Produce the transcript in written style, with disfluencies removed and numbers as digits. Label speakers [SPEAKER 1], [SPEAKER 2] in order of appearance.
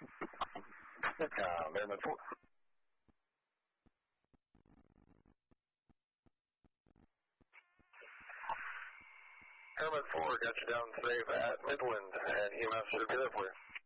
[SPEAKER 1] Airman 4. Airman 4 got you down safe at Midland, and EMS should be there for you.